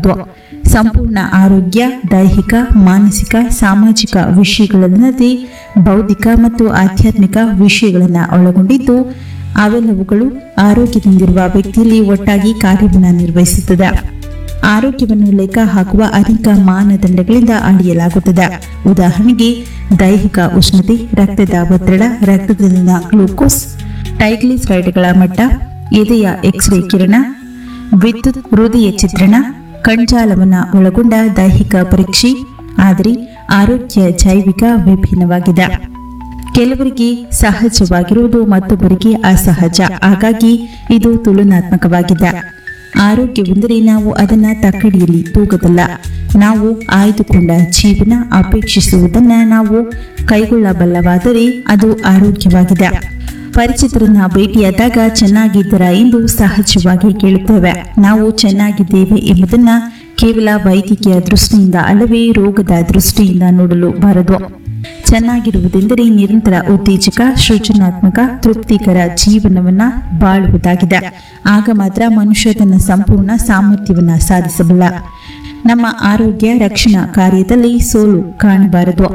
ನೀಡಲಾಗುವುದು. ಸಂಪೂರ್ಣ ಆರೋಗ್ಯ ದೈಹಿಕ, ಮಾನಸಿಕ, ಸಾಮಾಜಿಕ ವಿಷಯಗಳಲ್ಲದೆ ಬೌದ್ಧಿಕ ಮತ್ತು ಆಧ್ಯಾತ್ಮಿಕ ವಿಷಯಗಳನ್ನು ಒಳಗೊಂಡಿದ್ದು, ಅವೆಲ್ಲವುಗಳು ಆರೋಗ್ಯದಿಂದಿರುವ ವ್ಯಕ್ತಿಯಲ್ಲಿ ಒಟ್ಟಾಗಿ ಕಾರ್ಯವನ್ನು ನಿರ್ವಹಿಸುತ್ತದೆ. ಆರೋಗ್ಯವನ್ನು ಲೆಕ್ಕ ಹಾಕುವ ಅನೇಕ ಮಾನದಂಡಗಳಿಂದ ಅಳೆಯಲಾಗುತ್ತದೆ. ಉದಾಹರಣೆಗೆ ದೈಹಿಕ ಉಷ್ಣತೆ, ರಕ್ತದ ಒತ್ತಡ, ರಕ್ತದಲ್ಲಿನ ಗ್ಲೂಕೋಸ್, ಟ್ರೈಗ್ಲಿಸರೈಡ್ಗಳ ಮಟ್ಟ, ಎದೆಯ ಎಕ್ಸ್ರೇ ಕಿರಣ, ವಿದ್ಯುತ್ ಹೃದಯ ಚಿತ್ರಣ, ಕಣ್ಜಾಲವನ್ನು ಒಳಗೊಂಡ ದೈಹಿಕ ಪರೀಕ್ಷೆ. ಆದರೆ ಆರೋಗ್ಯ ಜೈವಿಕ ವಿಭಿನ್ನವಾಗಿದೆ. ಕೆಲವರಿಗೆ ಸಹಜವಾಗಿರುವುದು, ಮತ್ತೊಬ್ಬರಿಗೆ ಅಸಹಜ. ಹಾಗಾಗಿ ಇದು ತುಲನಾತ್ಮಕವಾಗಿದೆ. ಆರೋಗ್ಯವೆಂದರೆ ನಾವು ಅದನ್ನು ತಕ್ಕಡಿಯಲ್ಲಿ ತೂಗದಲ್ಲ, ನಾವು ಆಯ್ದುಕೊಂಡ ಜೀವನ. ಅಪೇಕ್ಷಿಸುವುದನ್ನು ನಾವು ಕೈಗೊಳ್ಳಬಲ್ಲವಾದರೆ ಅದು ಆರೋಗ್ಯವಾಗಿದೆ. ಪರಿಚಿತರನ್ನ ಭೇಟಿಯಾದಾಗ ಚೆನ್ನಾಗಿದ್ದೀರಾ ಎಂದು ಸಹಜವಾಗಿ ಕೇಳುತ್ತೇವೆ. ನಾವು ಚೆನ್ನಾಗಿದ್ದೇವೆ ಎಂಬುದನ್ನು ಕೇವಲ ವೈದ್ಯಕೀಯ ದೃಷ್ಟಿಯಿಂದ ಅಲ್ಲವೇ ರೋಗದ ದೃಷ್ಟಿಯಿಂದ ನೋಡಲು ಬಾರದು. ಚೆನ್ನಾಗಿರುವುದೆಂದರೆ ನಿರಂತರ ಉತ್ತೇಜಕ, ಸೃಜನಾತ್ಮಕ, ತೃಪ್ತಿಕರ ಜೀವನವನ್ನ ಬಾಳುವುದಾಗಿದೆ. ಆಗ ಮಾತ್ರ ಮನುಷ್ಯ ತನ್ನ ಸಂಪೂರ್ಣ ಸಾಮರ್ಥ್ಯವನ್ನ ಸಾಧಿಸಬಲ್ಲ. ನಮ್ಮ ಆರೋಗ್ಯ ರಕ್ಷಣಾ ಕಾರ್ಯದಲ್ಲಿ ಸೋಲು ಕಾಣಬಾರದು.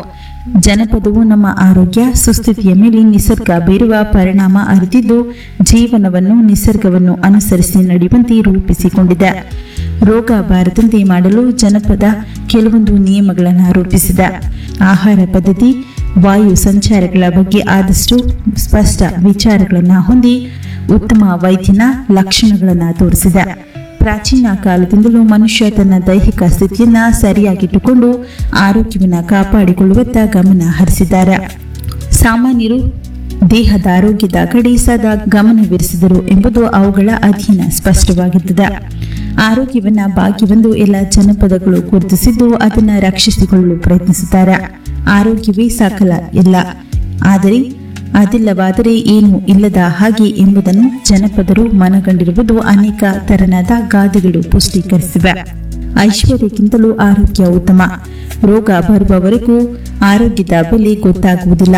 ಜನಪದವು ನಮ್ಮ ಆರೋಗ್ಯ ಸುಸ್ಥಿತಿಯ ಮೇಲೆ ನಿಸರ್ಗ ಬೀರುವ ಪರಿಣಾಮ ಅರಿತಿದ್ದು, ಜೀವನವನ್ನು ನಿಸರ್ಗವನ್ನು ಅನುಸರಿಸಿ ನಡೆಯುವಂತೆ ರೂಪಿಸಿಕೊಂಡಿದೆ. ರೋಗ ಬಾರದಂತೆ ಮಾಡಲು ಜನಪದ ಕೆಲವೊಂದು ನಿಯಮಗಳನ್ನು ರೂಪಿಸಿದೆ. ಆಹಾರ ಪದ್ಧತಿ, ವಾಯು ಸಂಚಾರಗಳ ಬಗ್ಗೆ ಆದಷ್ಟು ಸ್ಪಷ್ಟ ವಿಚಾರಗಳನ್ನು ಹೊಂದಿ ಉತ್ತಮ ವೈದ್ಯನ ಲಕ್ಷಣಗಳನ್ನು ತೋರಿಸಿದೆ. ಪ್ರಾಚೀನ ಕಾಲದಿಂದಲೂ ಮನುಷ್ಯ ತನ್ನ ದೈಹಿಕ ಸ್ಥಿತಿಯನ್ನ ಸರಿಯಾಗಿಟ್ಟುಕೊಂಡು ಆರೋಗ್ಯವನ್ನು ಕಾಪಾಡಿಕೊಳ್ಳುವತ್ತ ಗಮನ ಹರಿಸಿದ್ದಾರೆ. ಸಾಮಾನ್ಯರು ದೇಹದ ಆರೋಗ್ಯದ ಕಡೆ ಸದಾ ಗಮನವಿರಿಸಿದರು ಎಂಬುದು ಅವುಗಳ ಅಧ್ಯಯನ ಸ್ಪಷ್ಟವಾಗಿರುತ್ತದೆ. ಆರೋಗ್ಯವನ್ನ ಭಾಗ್ಯವೆಂದು ಎಲ್ಲ ಜನಪದಗಳು ಗುರುತಿಸಿದ್ದು, ಅದನ್ನು ರಕ್ಷಿಸಿಕೊಳ್ಳಲು ಪ್ರಯತ್ನಿಸುತ್ತಾರೆ. ಆರೋಗ್ಯವೇ ಸಕಲ ಇಲ್ಲ, ಆದರೆ ಅದಿಲ್ಲವಾದರೆ ಏನೂ ಇಲ್ಲದ ಹಾಗೆ ಎಂಬುದನ್ನು ಜನಪದರು ಮನಗಂಡಿರುವುದು ಅನೇಕ ತೆರನಾದ ಗಾದೆಗಳು ಪುಷ್ಟೀಕರಿಸಿವೆ. ಐಶ್ವರ್ಯಕ್ಕಿಂತಲೂ ಆರೋಗ್ಯ ಉತ್ತಮ. ರೋಗ ಬರುವವರೆಗೂ ಆರೋಗ್ಯದ ಬೆಲೆ ಗೊತ್ತಾಗುವುದಿಲ್ಲ.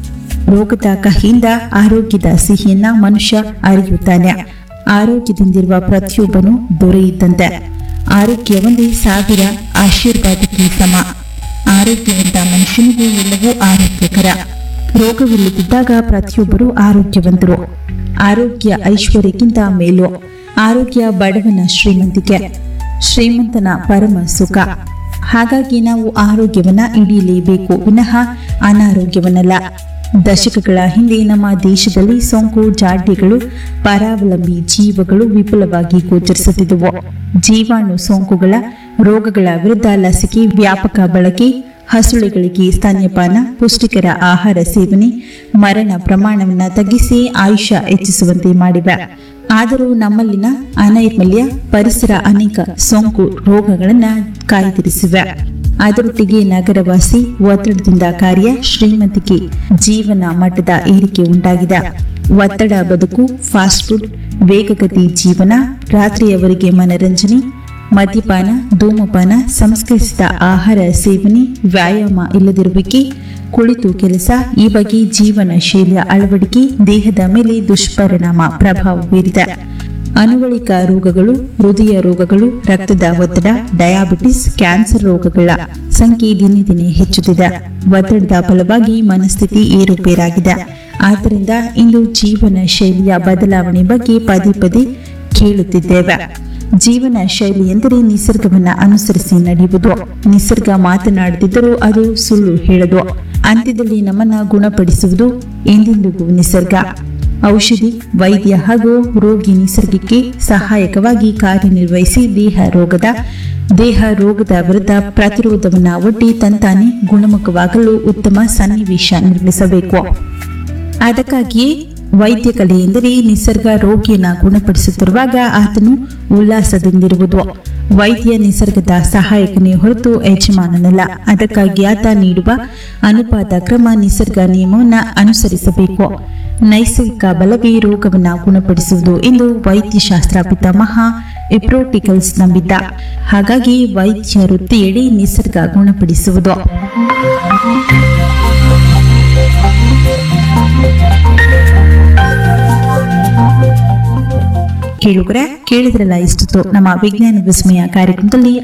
ರೋಗದ ಕಹಿಯಿಂದ ಆರೋಗ್ಯದ ಸಿಹಿಯನ್ನ ಮನುಷ್ಯ ಅರಿಯುತ್ತಾನೆ. ಆರೋಗ್ಯದಿಂದಿರುವ ಪ್ರತಿಯೊಬ್ಬನು ದೊರೆಯಿದ್ದಂತೆ. ಆರೋಗ್ಯ ಒಂದೇ 1000 ಆಶೀರ್ವಾದಕ್ಕೆ ಸಮ. ಆರೋಗ್ಯವಂತ ಮನುಷ್ಯನಿಗೆ ಎಲ್ಲವೂ ಆರೋಗ್ಯಕರ. ರೋಗವಿಲ್ಲದಿದ್ದಾಗ ಪ್ರತಿಯೊಬ್ಬರು ಆರೋಗ್ಯವಂತರು. ಆರೋಗ್ಯ ಐಶ್ವರ್ಯಕ್ಕಿಂತ ಮೇಲು. ಆರೋಗ್ಯ ಬಡವನ ಶ್ರೀಮಂತಿಕೆ, ಶ್ರೀಮಂತನ ಪರಮ ಸುಖ. ಹಾಗಾಗಿ ನಾವು ಆರೋಗ್ಯವನ್ನ ಹಿಡಿಯಲೇಬೇಕು, ವಿನಃ ಅನಾರೋಗ್ಯವನ್ನಲ್ಲ. ದಶಕಗಳ ಹಿಂದೆ ನಮ್ಮ ದೇಶದಲ್ಲಿ ಸೋಂಕು ಜಾಡ್ಯಗಳು, ಪರಾವಲಂಬಿ ಜೀವಗಳು ವಿಪುಲವಾಗಿ ಗೋಚರಿಸುತ್ತಿದ್ದವು. ಜೀವಾಣು ಸೋಂಕುಗಳ ರೋಗಗಳ ವಿರುದ್ಧ ಲಸಿಕೆ ವ್ಯಾಪಕ ಬಳಕೆ, ಹಸುಳೆಗಳಿಗೆ ಸ್ತನ್ಯಪಾನ, ಪುಷ್ಟಿಕರ ಆಹಾರ ಸೇವನೆ ಮರಣ ಪ್ರಮಾಣವನ್ನು ತಗ್ಗಿಸಿ ಆಯುಷ್ಯ ಹೆಚ್ಚಿಸುವಂತೆ ಮಾಡಿವೆ. ಆದರೂ ನಮ್ಮಲ್ಲಿನ ಅನೈರ್ಮಲ್ಯ, ಪರಿಸರ ಅನೇಕ ಸೋಂಕು ರೋಗಗಳನ್ನು ಕಾಯ್ದಿರಿಸಿವೆ. ಅದರೊಟ್ಟಿಗೆ ನಗರವಾಸಿ ಒತ್ತಡದಿಂದ ಕಾರ್ಯ, ಶ್ರೀಮಂತಿಕೆ, ಜೀವನ ಮಟ್ಟದ ಏರಿಕೆ ಉಂಟಾಗಿದೆ. ಒತ್ತಡ ಬದುಕು, ಫಾಸ್ಟ್ ಫುಡ್, ವೇಗಗತಿ ಜೀವನ, ರಾತ್ರಿಯವರೆಗೆ ಮನರಂಜನೆ, ಮದ್ಯಪಾನ, ಧೂಮಪಾನ, ಸಂಸ್ಕರಿಸಿದ ಆಹಾರ ಸೇವನೆ, ವ್ಯಾಯಾಮ ಇಲ್ಲದಿರುವಿಕೆ, ಕುಳಿತು ಕೆಲಸ, ಈ ಬಗ್ಗೆ ಜೀವನ ಶೈಲಿಯ ಅಳವಡಿಕೆ ದೇಹದ ಮೇಲೆ ದುಷ್ಪರಿಣಾಮ ಪ್ರಭಾವ ಬೀರಿದೆ. ಅನುವಳಿಕ ರೋಗಗಳು, ಹೃದಯ ರೋಗಗಳು, ರಕ್ತದ ಒತ್ತಡ, ಡಯಾಬಿಟಿಸ್, ಕ್ಯಾನ್ಸರ್ ರೋಗಗಳ ಸಂಖ್ಯೆ ದಿನೇ ದಿನೇ ಹೆಚ್ಚುತ್ತಿದೆ. ಒತ್ತಡದ ಫಲವಾಗಿ ಮನಸ್ಥಿತಿ ಏರುಪೇರಾಗಿದೆ. ಆದ್ದರಿಂದ ಇಂದು ಜೀವನ ಶೈಲಿಯ ಬದಲಾವಣೆ ಬಗ್ಗೆ ಪದೇ ಪದೇ ಕೇಳುತ್ತಿದ್ದೇವೆ. ಜೀವನ ಶೈಲಿ ಎಂದರೆ ನಿಸರ್ಗವನ್ನ ಅನುಸರಿಸಿ ನಡೆಯುವುದು. ನಿಸರ್ಗ ಮಾತನಾಡದಿದ್ದರೂ ಅದು ಸುಳ್ಳು ಹೇಳದು. ಅಂತ್ಯದಲ್ಲಿ ನಮ್ಮನ್ನ ಗುಣಪಡಿಸುವುದು ಎಂದೆಂದಿಗೂ ನಿಸರ್ಗ. ಔಷಧಿ, ವೈದ್ಯ ಹಾಗೂ ರೋಗಿ ನಿಸರ್ಗಕ್ಕೆ ಸಹಾಯಕವಾಗಿ ಕಾರ್ಯನಿರ್ವಹಿಸಿ ದೇಹ ರೋಗದ ವಿರುದ್ಧ ಪ್ರತಿರೋಧವನ್ನ ಒಡ್ಡಿ ತಂತಾನೆ ಗುಣಮುಖವಾಗಲು ಉತ್ತಮ ಸನ್ನಿವೇಶ ನಿರ್ಮಿಸಬೇಕು. ಅದಕ್ಕಾಗಿಯೇ ವೈದ್ಯ ಕಲೆ ಎಂದರೆ ನಿಸರ್ಗ ರೋಗಿಯನ್ನ ಗುಣಪಡಿಸುತ್ತಿರುವಾಗ ಆತನು ಉಲ್ಲಾಸದಿಂದಿರುವುದು. ವೈದ್ಯ ನಿಸರ್ಗದ ಸಹಾಯಕನೇ ಹೊರತು ಯಜಮಾನನಲ್ಲ. ಅದಕ್ಕಾಗಿ ಆತ ನೀಡುವ ಅನುಪಾತ ಕ್ರಮ ನಿಸರ್ಗ ನಿಯಮವನ್ನು ಅನುಸರಿಸಬೇಕು. ನೈಸರ್ಗಿಕ ಬಲವೇ ರೋಗವನ್ನು ಗುಣಪಡಿಸುವುದು ಎಂದು ವೈದ್ಯಶಾಸ್ತ್ರ ಪಿತಾಮಹ ಹಿಪ್ಪೋಕ್ರೇಟಸ್ ನಂಬಿದ್ದ. ಹಾಗಾಗಿ ವೈದ್ಯ ವೃತ್ತಿಯಡಿ ನಿಸರ್ಗ ಗುಣಪಡಿಸುವುದು. ಕೇಳಿದ್ರಲ್ಲ ಇಷ್ಟು ನಮ್ಮ ವಿಜ್ಞಾನ ವಿಸ್ಮಯ ಕಾರ್ಯಕ್ರಮದಲ್ಲಿ